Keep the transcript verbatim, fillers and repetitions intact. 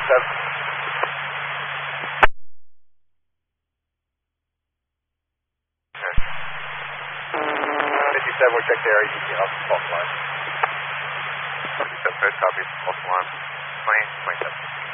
fifty-seven. fifty-seven, we'll check the area. You can help the false line. fifty-seven, first copy, false alarm. twenty, twenty-seven.